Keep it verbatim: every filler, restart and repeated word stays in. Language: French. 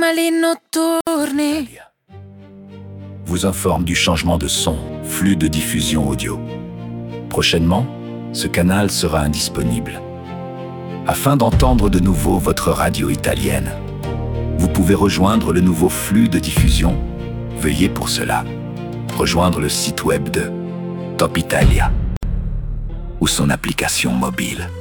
animali notturni. Vous informe du changement de son, flux de diffusion audio. Prochainement, ce canal sera indisponible. Afin d'entendre de nouveau votre radio italienne, vous pouvez rejoindre le nouveau flux de diffusion. Veuillez pour cela rejoindre le site web de Top Italia ou son application mobile.